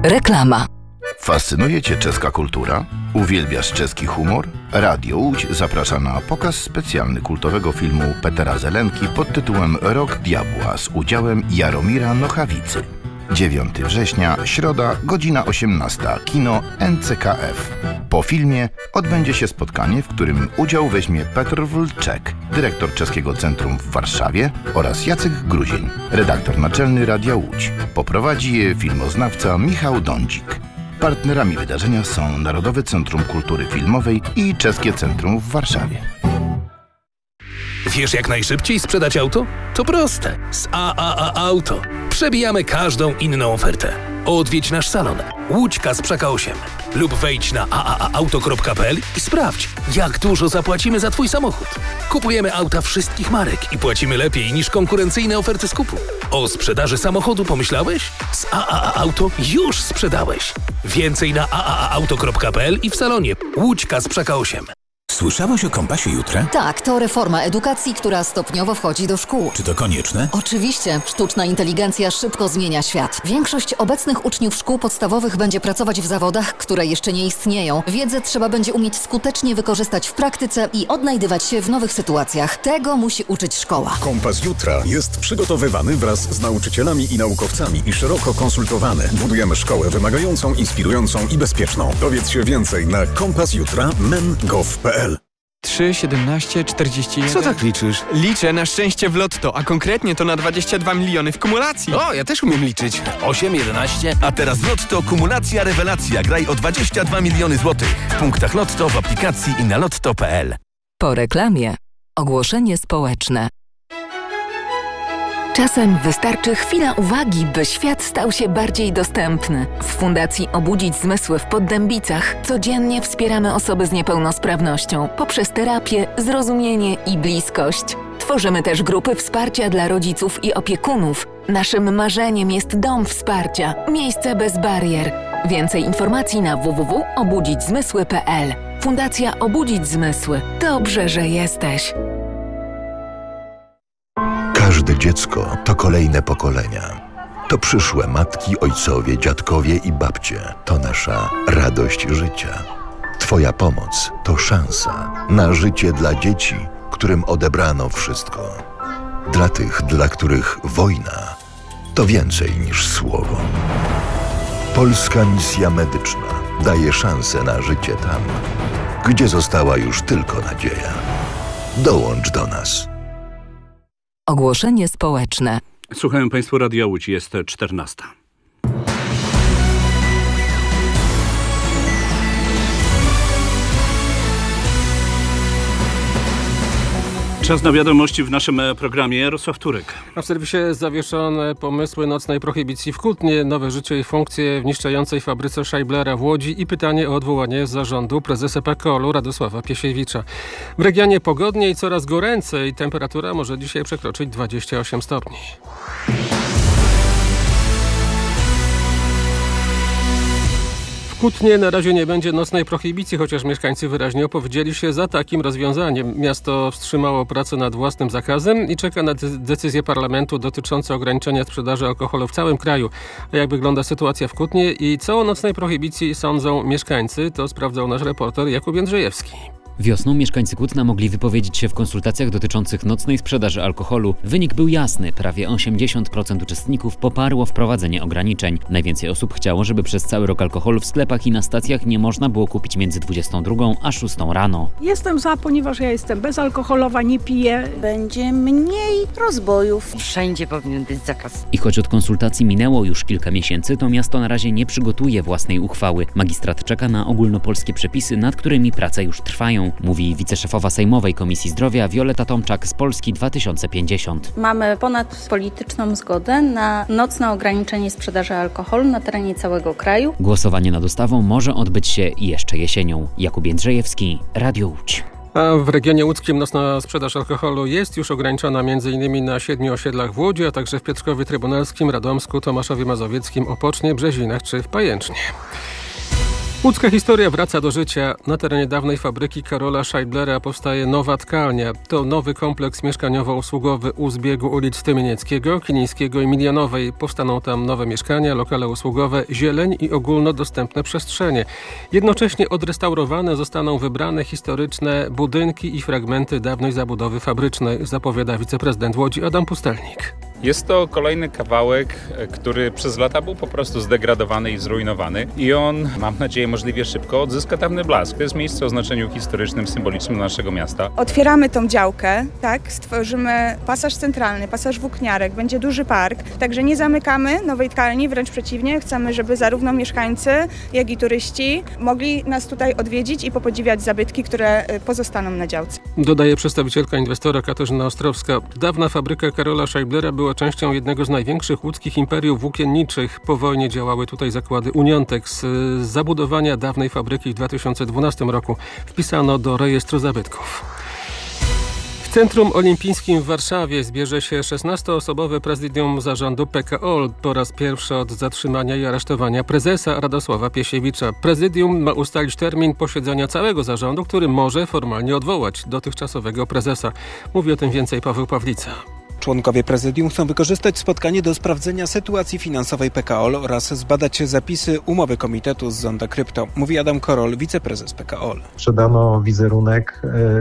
Reklama. Fascynuje Cię czeska kultura? Uwielbiasz czeski humor? Radio Łódź zaprasza na pokaz specjalny kultowego filmu Petera Zelenki pod tytułem Rok Diabła z udziałem Jaromira Nochawicy. 9 września, środa, godzina 18, kino NCKF. Po filmie odbędzie się spotkanie, w którym udział weźmie Petr Wlczek, dyrektor Czeskiego Centrum w Warszawie, oraz Jacek Gruzień, redaktor naczelny Radia Łódź. Poprowadzi je filmoznawca Michał Dądzik. Partnerami wydarzenia są Narodowe Centrum Kultury Filmowej i Czeskie Centrum w Warszawie. Wiesz, jak najszybciej sprzedać auto? To proste. Z AAA Auto przebijamy każdą inną ofertę. Odwiedź nasz salon Łódź Kasprzaka 8 lub wejdź na aaauto.pl i sprawdź, jak dużo zapłacimy za Twój samochód. Kupujemy auta wszystkich marek i płacimy lepiej niż konkurencyjne oferty skupu. O sprzedaży samochodu pomyślałeś? Z AAA Auto już sprzedałeś. Więcej na aaauto.pl i w salonie Łódź Kasprzaka 8. Słyszałeś o Kompasie Jutra? Tak, to reforma edukacji, która stopniowo wchodzi do szkół. Czy to konieczne? Oczywiście, sztuczna inteligencja szybko zmienia świat. Większość obecnych uczniów szkół podstawowych będzie pracować w zawodach, które jeszcze nie istnieją. Wiedzę trzeba będzie umieć skutecznie wykorzystać w praktyce i odnajdywać się w nowych sytuacjach. Tego musi uczyć szkoła. Kompas Jutra jest przygotowywany wraz z nauczycielami i naukowcami i szeroko konsultowany. Budujemy szkołę wymagającą, inspirującą i bezpieczną. Dowiedz się więcej na kompasjutra.men.gov.pl. 3, 17, 41... Co tak liczysz? Liczę na szczęście w lotto, a konkretnie to na 22 miliony w kumulacji. O, ja też umiem liczyć. 8, 11... A teraz Lotto kumulacja rewelacja. Graj o 22 miliony złotych. W punktach Lotto, w aplikacji i na lotto.pl. Po reklamie ogłoszenie społeczne. Czasem wystarczy chwila uwagi, by świat stał się bardziej dostępny. W Fundacji Obudzić Zmysły w Poddębicach codziennie wspieramy osoby z niepełnosprawnością poprzez terapię, zrozumienie i bliskość. Tworzymy też grupy wsparcia dla rodziców i opiekunów. Naszym marzeniem jest dom wsparcia, miejsce bez barier. Więcej informacji na www.obudzićzmysły.pl. Fundacja Obudzić Zmysły. Dobrze, że jesteś. Każde dziecko to kolejne pokolenia. To przyszłe matki, ojcowie, dziadkowie i babcie. To nasza radość życia. Twoja pomoc to szansa na życie dla dzieci, którym odebrano wszystko. Dla tych, dla których wojna to więcej niż słowo. Polska Misja Medyczna daje szansę na życie tam, gdzie została już tylko nadzieja. Dołącz do nas. Ogłoszenie społeczne. Słuchają Państwo Radia Łódź, jest 14. Czas na wiadomości w naszym programie. Jarosław Turek. A w serwisie zawieszone pomysły nocnej prohibicji w Kutnie, nowe życie i funkcje w niszczącej fabryce Scheiblera w Łodzi i pytanie o odwołanie z zarządu prezesa PKOL-u Radosława Piesiewicza. W regionie pogodnie i coraz goręcej. Temperatura może dzisiaj przekroczyć 28 stopni. W Kutnie na razie nie będzie nocnej prohibicji, chociaż mieszkańcy wyraźnie opowiedzieli się za takim rozwiązaniem. Miasto wstrzymało pracę nad własnym zakazem i czeka na decyzję parlamentu dotyczącą ograniczenia sprzedaży alkoholu w całym kraju. A jak wygląda sytuacja w Kutnie i co o nocnej prohibicji sądzą mieszkańcy, to sprawdzał nasz reporter Jakub Jędrzejewski. Wiosną mieszkańcy Kutna mogli wypowiedzieć się w konsultacjach dotyczących nocnej sprzedaży alkoholu. Wynik był jasny. Prawie 80% uczestników poparło wprowadzenie ograniczeń. Najwięcej osób chciało, żeby przez cały rok alkoholu w sklepach i na stacjach nie można było kupić między 22 a 6 rano. Jestem za, ponieważ ja jestem bezalkoholowa, nie piję. Będzie mniej rozbojów. Wszędzie powinien być zakaz. I choć od konsultacji minęło już kilka miesięcy, to miasto na razie nie przygotuje własnej uchwały. Magistrat czeka na ogólnopolskie przepisy, nad którymi prace już trwają. Mówi wiceszefowa Sejmowej Komisji Zdrowia Wioleta Tomczak z Polski 2050. Mamy ponadpolityczną zgodę na nocne ograniczenie sprzedaży alkoholu na terenie całego kraju. Głosowanie nad ustawą może odbyć się jeszcze jesienią. Jakub Jędrzejewski, Radio Łódź. A w regionie łódzkim nocna sprzedaż alkoholu jest już ograniczona m.in. na 7 osiedlach w Łodzi, a także w Piotrkowie Trybunalskim, Radomsku, Tomaszowie Mazowieckim, Opocznie, Brzezinach czy w Pajęcznie. Łódzka historia wraca do życia. Na terenie dawnej fabryki Karola Scheidlera powstaje nowa tkalnia. To nowy kompleks mieszkaniowo-usługowy u zbiegu ulic Tymienieckiego, Kilińskiego i Milionowej. Powstaną tam nowe mieszkania, lokale usługowe, zieleń i ogólnodostępne przestrzenie. Jednocześnie odrestaurowane zostaną wybrane historyczne budynki i fragmenty dawnej zabudowy fabrycznej, zapowiada wiceprezydent Łodzi Adam Pustelnik. Jest to kolejny kawałek, który przez lata był po prostu zdegradowany i zrujnowany i on, mam nadzieję, możliwie szybko odzyska dawny blask. To jest miejsce o znaczeniu historycznym, symbolicznym naszego miasta. Otwieramy tą działkę, tak, stworzymy pasaż centralny, pasaż włókniarek, będzie duży park, także nie zamykamy nowej tkalni, wręcz przeciwnie, chcemy, żeby zarówno mieszkańcy, jak i turyści mogli nas tutaj odwiedzić i popodziwiać zabytki, które pozostaną na działce. Dodaje przedstawicielka inwestora Katarzyna Ostrowska. Dawna fabryka Karola Scheidlera była częścią jednego z największych łódzkich imperiów włókienniczych. Po wojnie działały tutaj zakłady Uniontex. Z zabudowania dawnej fabryki w 2012 roku wpisano do rejestru zabytków. W Centrum Olimpijskim w Warszawie zbierze się 16-osobowe prezydium zarządu PKO. Po raz pierwszy od zatrzymania i aresztowania prezesa Radosława Piesiewicza. Prezydium ma ustalić termin posiedzenia całego zarządu, który może formalnie odwołać dotychczasowego prezesa. Mówi o tym więcej Paweł Pawlica. Członkowie prezydium chcą wykorzystać spotkanie do sprawdzenia sytuacji finansowej PKO oraz zbadać zapisy umowy komitetu z Zonda Krypto, mówi Adam Korol, wiceprezes PKO. Sprzedano wizerunek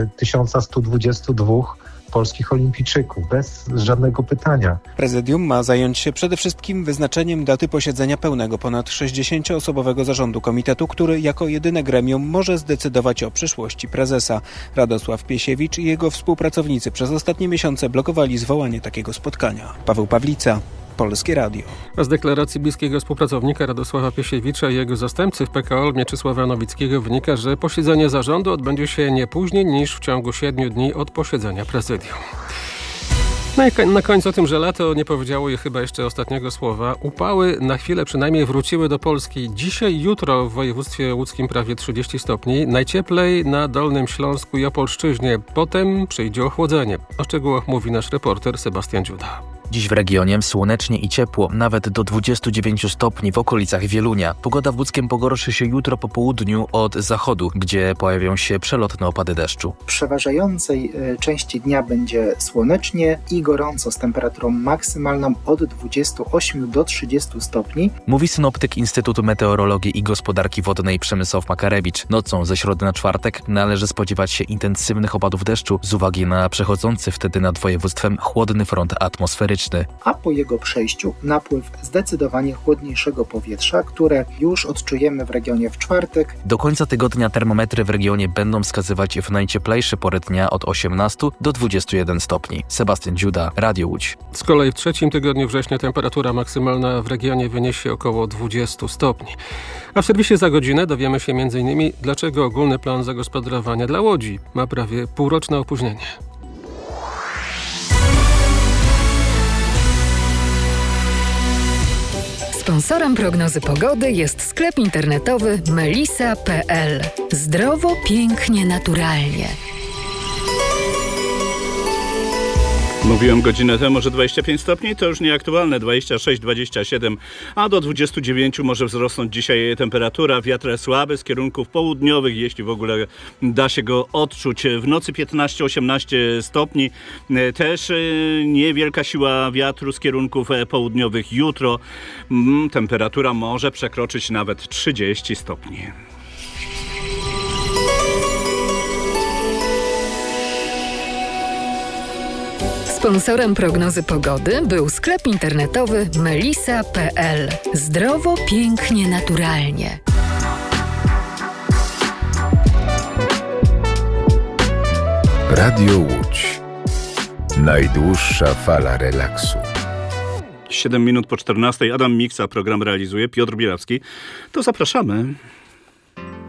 1122 polskich olimpijczyków, bez żadnego pytania. Prezydium ma zająć się przede wszystkim wyznaczeniem daty posiedzenia pełnego ponad 60-osobowego zarządu komitetu, który jako jedyne gremium może zdecydować o przyszłości prezesa. Radosław Piesiewicz i jego współpracownicy przez ostatnie miesiące blokowali zwołanie takiego spotkania. Paweł Pawlica, Polskie Radio. A z deklaracji bliskiego współpracownika Radosława Piesiewicza i jego zastępcy w PKO Mieczysława Nowickiego wynika, że posiedzenie zarządu odbędzie się nie później niż w ciągu 7 dni od posiedzenia prezydium. Na końcu o tym, że lato nie powiedziało je chyba jeszcze ostatniego słowa. Upały na chwilę przynajmniej wróciły do Polski. Dzisiaj i jutro w województwie łódzkim prawie 30 stopni. Najcieplej na Dolnym Śląsku i Opolszczyźnie. Potem przyjdzie ochłodzenie. O szczegółach mówi nasz reporter Sebastian Dziuda. Dziś w regionie słonecznie i ciepło, nawet do 29 stopni w okolicach Wielunia. Pogoda w Łódzkiem pogorszy się jutro po południu od zachodu, gdzie pojawią się przelotne opady deszczu. W przeważającej części dnia będzie słonecznie i gorąco z temperaturą maksymalną od 28 do 30 stopni. Mówi synoptyk Instytutu Meteorologii i Gospodarki Wodnej Przemysław Makarewicz. Nocą ze środy na czwartek należy spodziewać się intensywnych opadów deszczu z uwagi na przechodzący wtedy nad województwem chłodny front atmosferyczny. A po jego przejściu napływ zdecydowanie chłodniejszego powietrza, które już odczujemy w regionie w czwartek. Do końca tygodnia termometry w regionie będą wskazywać w najcieplejsze pory dnia od 18 do 21 stopni. Sebastian Dziuda, Radio Łódź. Z kolei w trzecim tygodniu września temperatura maksymalna w regionie wyniesie około 20 stopni. A w serwisie Za godzinę dowiemy się m.in. dlaczego ogólny plan zagospodarowania dla Łodzi ma prawie półroczne opóźnienie. Sponsorem prognozy pogody jest sklep internetowy melisa.pl. Zdrowo, pięknie, naturalnie. Mówiłem godzinę temu, że 25 stopni to już nieaktualne, 26, 27, a do 29 może wzrosnąć dzisiaj temperatura. Wiatr słaby z kierunków południowych, jeśli w ogóle da się go odczuć. W nocy 15-18 stopni, też niewielka siła wiatru z kierunków południowych. Jutro temperatura może przekroczyć nawet 30 stopni. Sponsorem prognozy pogody był sklep internetowy melisa.pl. Zdrowo, pięknie, naturalnie. Radio Łódź. Najdłuższa fala relaksu. 7 minut po 14. Adam Miksa program realizuje. Piotr Bielawski. To zapraszamy.